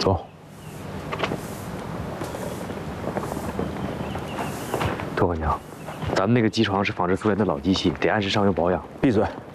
走。 托管娘，咱们那个机床是仿制苏联的老机器，得按时上油保养。 闭嘴！